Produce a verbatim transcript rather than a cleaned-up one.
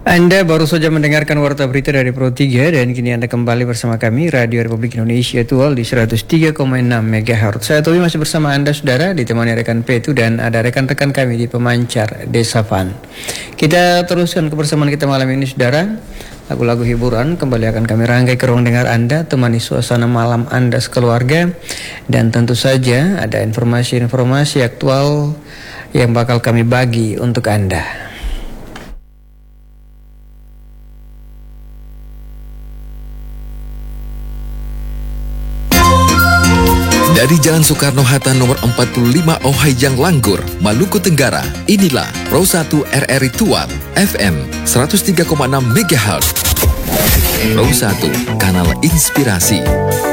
Anda baru saja mendengarkan warta berita dari Pro tiga dan kini Anda kembali bersama kami Radio Republik Indonesia Tual di seratus tiga koma enam megahertz. Saya Tobi masih bersama Anda saudara, ditemani rekan Petu dan ada rekan-rekan kami di pemancar Desa Fan. Kita teruskan kebersamaan kita malam ini saudara. Lagu-lagu hiburan kembali akan kami rangkai ke ruang dengar Anda, temani suasana malam Anda sekeluarga. Dan tentu saja ada informasi-informasi aktual yang bakal kami bagi untuk Anda. Dari Jalan Soekarno-Hatta nomor empat puluh lima Ohayang Langgur, Maluku Tenggara, inilah Pro satu R R I Tual, F M seratus tiga koma enam megahertz. Pro satu, kanal inspirasi.